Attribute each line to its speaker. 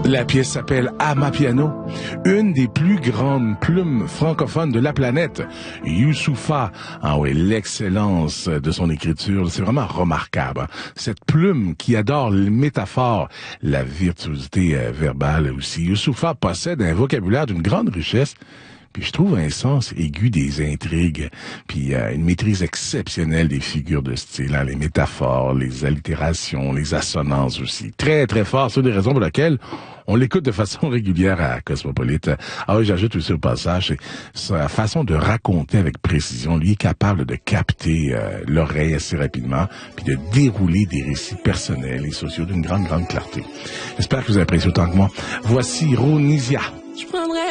Speaker 1: La pièce s'appelle Amapiano, une des plus grandes plumes francophones de la planète. Youssoupha, ah oui, l'excellence de son écriture, c'est vraiment remarquable. Hein? Cette plume qui adore les métaphores, la virtuosité verbale aussi. Youssoupha possède un vocabulaire d'une grande richesse. Puis je trouve un sens aigu des intrigues, puis une maîtrise exceptionnelle des figures de style, hein, les métaphores, les allitérations, les assonances aussi. Très, très fort. C'est une des raisons pour lesquelles on l'écoute de façon régulière à Cosmopolite. Ah oui, j'ajoute aussi au passage, sa façon de raconter avec précision. Lui est capable de capter l'oreille assez rapidement, puis de dérouler des récits personnels et sociaux d'une grande, grande clarté. J'espère que vous avez apprécié autant que moi. Voici Ronisia.
Speaker 2: Je prendrais